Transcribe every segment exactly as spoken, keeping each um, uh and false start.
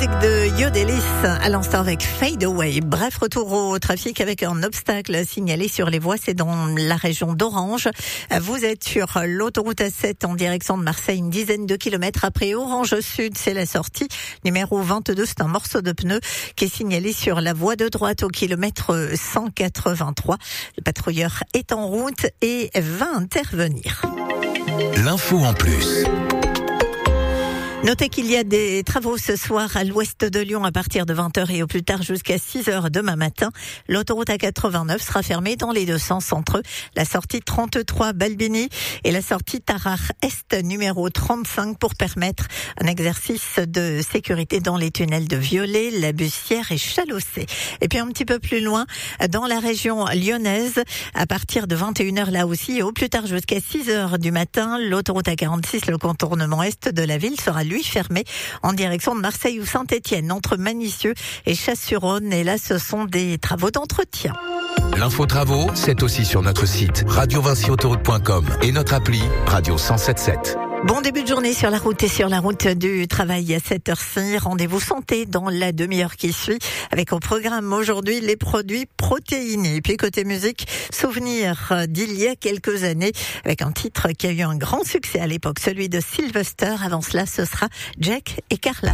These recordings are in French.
musique de Yodelis à l'instant avec Fade Away. Bref, retour au trafic avec un obstacle signalé sur les voies. C'est dans la région d'Orange. Vous êtes sur l'autoroute A sept en direction de Marseille, une dizaine de kilomètres après Orange Sud. C'est la sortie numéro vingt-deux. C'est un morceau de pneu qui est signalé sur la voie de droite au kilomètre cent quatre-vingt-trois. Le patrouilleur est en route et va intervenir. L'info en plus. Notez qu'il y a des travaux ce soir à l'ouest de Lyon à partir de vingt heures et au plus tard jusqu'à six heures demain matin. L'autoroute A quatre-vingt-neuf sera fermée dans les deux sens entre la sortie trente-trois Balbini et la sortie Tarare-Est numéro trente-cinq pour permettre un exercice de sécurité dans les tunnels de Violet, La Bussière et Chalossé. Et puis un petit peu plus loin, dans la région lyonnaise, à partir de vingt et une heures là aussi et au plus tard jusqu'à six heures du matin, l'autoroute A quarante-six, le contournement est de la ville, sera lui fermé en direction de Marseille ou Saint-Étienne entre Manicieux et Chasse-sur-Rhône. Et là, ce sont des travaux d'entretien. L'info travaux, c'est aussi sur notre site radio vinci autoroute point com et notre appli Radio cent soixante-dix-sept. Bon début de journée sur la route et sur la route du travail à cette heure-ci. Rendez-vous santé dans la demi-heure qui suit avec au programme aujourd'hui les produits protéinés. Et puis côté musique, souvenir d'il y a quelques années avec un titre qui a eu un grand succès à l'époque, celui de Sylvester. Avant cela, ce sera Jack et Carla.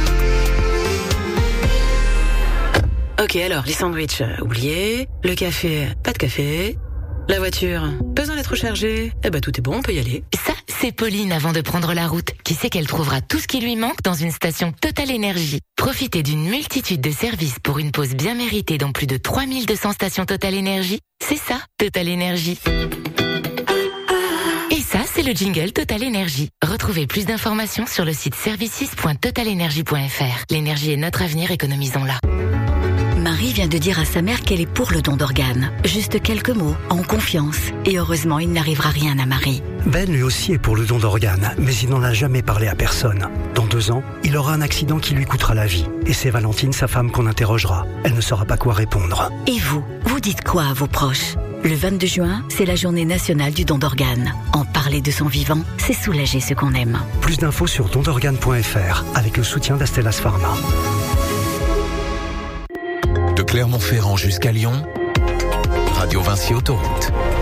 Ok, alors, les sandwichs, euh, oubliés. Le café, pas de café. La voiture, besoin d'être rechargée. Eh ben, tout est bon, on peut y aller. Ça, c'est Pauline avant de prendre la route, qui sait qu'elle trouvera tout ce qui lui manque dans une station Total Énergie. Profitez d'une multitude de services pour une pause bien méritée dans plus de trois mille deux cents stations Total Énergie. C'est ça, Total Énergie. Et ça, c'est le jingle Total Énergie. Retrouvez plus d'informations sur le site services point total énergie point f r. L'énergie est notre avenir, économisons-la. Marie vient de dire à sa mère qu'elle est pour le don d'organes. Juste quelques mots, en confiance. Et heureusement, il n'arrivera rien à Marie. Ben lui aussi est pour le don d'organes, mais il n'en a jamais parlé à personne. Dans deux ans, il aura un accident qui lui coûtera la vie. Et c'est Valentine, sa femme, qu'on interrogera. Elle ne saura pas quoi répondre. Et vous, vous dites quoi à vos proches ? Le vingt-deux juin, c'est la journée nationale du don d'organes. En parler de son vivant, c'est soulager ceux qu'on aime. Plus d'infos sur don d'organes point f r avec le soutien d'Astellas Pharma. De Clermont-Ferrand jusqu'à Lyon, Radio Vinci Autoroute.